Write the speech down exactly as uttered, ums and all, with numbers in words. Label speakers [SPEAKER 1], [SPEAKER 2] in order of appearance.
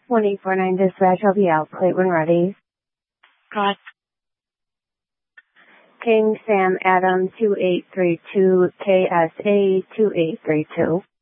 [SPEAKER 1] one eight four nine dispatch, I'll be out late when ready.
[SPEAKER 2] God.
[SPEAKER 1] King Sam Adam two eight three two, K S A two eight three two.